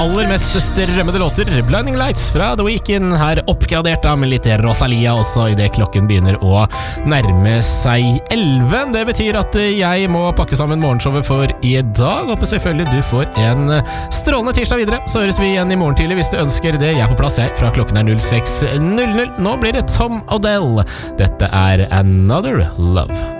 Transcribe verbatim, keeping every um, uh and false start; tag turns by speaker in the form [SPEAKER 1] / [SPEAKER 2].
[SPEAKER 1] aller mest strømmede låter, Blinding Lights fra The Weeknd, her oppgradert da med litt Rosalia også i det klokken begynner å nærme seg elleve. Det betyr at jeg må pakke sammen morgenshowet for i dag. Håper selvfølgelig du får en strålende tirsdag videre. Så høres vi igjen i morgen tidlig hvis du ønsker det. Jeg er på plass her fra klokken er null seks null null. Nå blir det Tom Odell. Dette er Another Love.